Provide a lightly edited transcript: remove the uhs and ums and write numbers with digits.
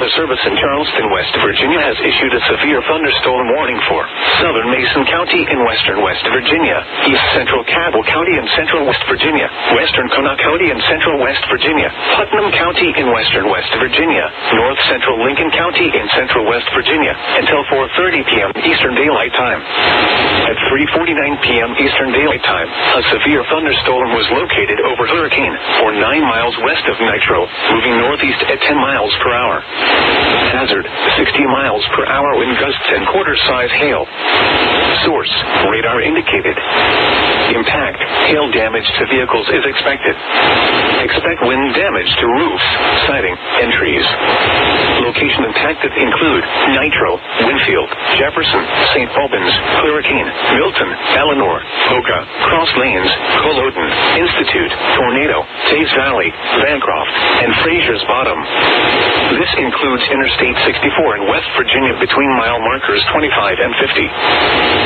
Weather Service in Charleston, West Virginia has issued a severe thunderstorm warning for southern Mason County in western West Virginia, east central Cabell County in central West Virginia, western Connaught County in central West Virginia, Putnam County in western West Virginia, north central Lincoln County in central West Virginia, until 4:30 p.m. Eastern Daylight Time. At 3:49 p.m. Eastern Daylight Time, a severe thunderstorm was located over Hurricane, or 9 miles west of Nitro, moving northeast at 10 miles per hour. Hazard, 60 miles per hour wind gusts and quarter-size hail. Source, radar indicated. Impact, hail damage to vehicles is expected. Expect wind damage to roofs, siding, and trees. Location impacted include Nitro, Winfield, Jefferson, St. Albans, Hurricane, Milton, Eleanor, Boca, Cross Lanes, Culloden, Institute, Tornado, Tays Valley, Bancroft, and Fraser's Bottom. This includes Interstate 64 in West Virginia between mile markers 25 and 50.